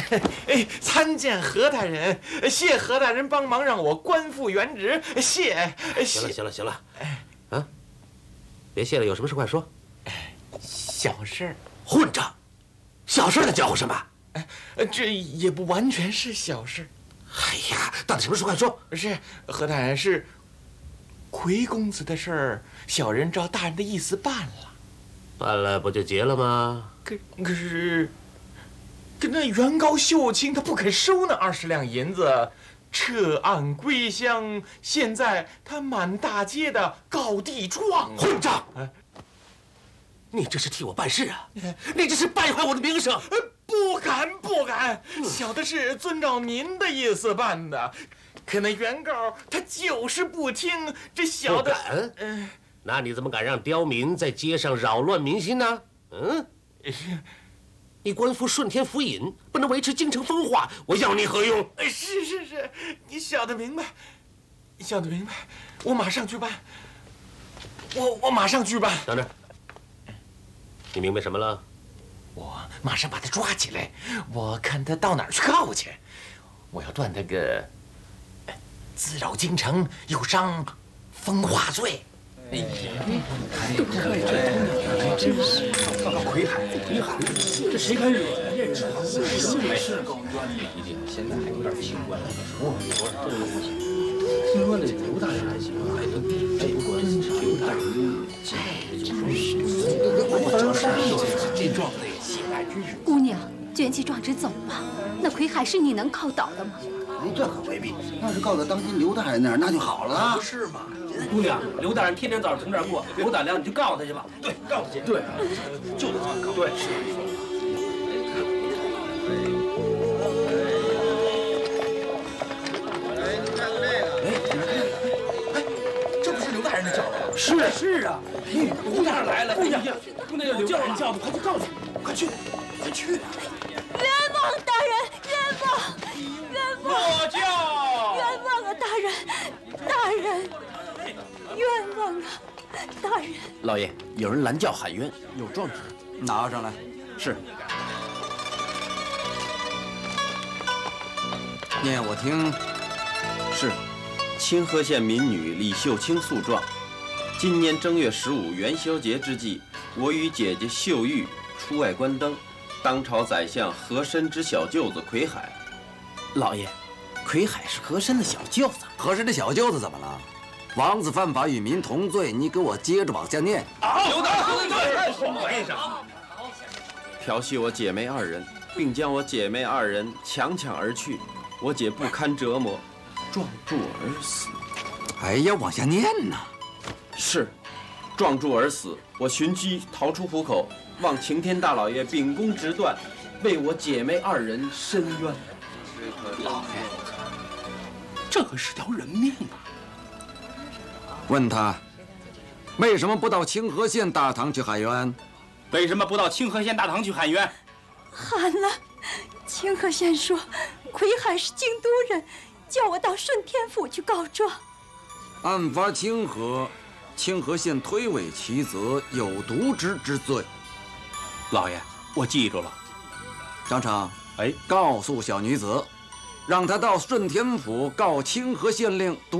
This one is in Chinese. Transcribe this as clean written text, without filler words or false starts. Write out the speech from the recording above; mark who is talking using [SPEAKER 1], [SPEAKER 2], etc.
[SPEAKER 1] 参见何大人，谢何大人帮忙让我官复原职，谢。
[SPEAKER 2] 行了，啊，别谢了，有什么事快说。
[SPEAKER 1] 小事。
[SPEAKER 2] 混账，小事的搅和什么？
[SPEAKER 1] 这也不完全是小事。
[SPEAKER 2] 哎呀，到底什么事快说。
[SPEAKER 1] 是何大人，是魁公子的事儿，小人照大人的意思办了。
[SPEAKER 2] 办了不就结了吗？
[SPEAKER 1] 可是那原高秀清他不肯收那20两银子，撤案归乡。现在他满大街的告地状。
[SPEAKER 2] 混账！你这是替我办事啊！你这是败坏我的名声！
[SPEAKER 1] 不敢，小的是遵照您的意思办的。可那原告他就是不听，这小的
[SPEAKER 2] 不敢。那你怎么敢让刁民在街上扰乱民心呢？你官复顺天府尹，不能维持京城风化，我要你何用？
[SPEAKER 1] 是，你晓得明白，我马上去办。我马上去办。
[SPEAKER 2] 等着，你明白什么了？
[SPEAKER 1] 我马上把他抓起来，我看他到哪儿去告去。我要断他个滋扰京城又伤风化罪。哎呀，
[SPEAKER 3] 真是魁海，这谁敢惹呀？这是够冤的，现在还有点清官了。这个不行。听说那刘大人还行，真是刘大人，这状子也写来真是。
[SPEAKER 4] 姑娘，卷起状纸走吧。那魁海是你能靠倒的吗？
[SPEAKER 5] 这可未必。要是告到当今刘大人那儿，那就好了。
[SPEAKER 3] 不是嘛？姑娘，刘大人天天早上从这儿过，有胆量你就告他去吧。对，告他去。对，就得告。对，是。
[SPEAKER 1] 这不是刘大人的轿吗？
[SPEAKER 3] 是啊。姑娘来了，姑娘有叫了，叫的，快去告去，快去。
[SPEAKER 4] 冤枉大人，冤枉！
[SPEAKER 1] 落轿！
[SPEAKER 4] 冤枉啊，大人！冤枉啊，大人！
[SPEAKER 6] 老爷，有人拦轿喊冤，有状纸，
[SPEAKER 5] 拿上来。
[SPEAKER 6] 是。
[SPEAKER 5] 念我听。
[SPEAKER 6] 是。清河县民女李秀清诉状：今年正月15元宵节之际，我与姐姐秀玉出外观灯，当朝宰相和珅之小舅子魁海。老爷，魁海是和珅的小舅子。
[SPEAKER 5] 和珅的小舅子怎么了？王子犯法与民同罪，你给我接着往下念。
[SPEAKER 3] 刘大人，什么玩意上？
[SPEAKER 6] 调戏我姐妹2人，并将我姐妹2人强而去，我姐不堪折磨，撞柱而死。
[SPEAKER 5] 哎呀，往下念呐！
[SPEAKER 6] 是，撞柱而死。我寻机逃出虎口，望擎天大老爷秉公直断，为我姐妹2人伸冤。
[SPEAKER 3] 老爷，这可是条人命啊！
[SPEAKER 5] 问他，为什么不到清河县大堂去喊冤？
[SPEAKER 3] 为什么不到清河县大堂去喊冤？
[SPEAKER 4] 喊了，清河县说魁海是京都人，叫我到顺天府去告状。
[SPEAKER 5] 案发清河，清河县推诿其责，有渎职之罪。
[SPEAKER 3] 老爷，我记住了。
[SPEAKER 5] 张成，告诉小女子，让她到顺天府告清河县令。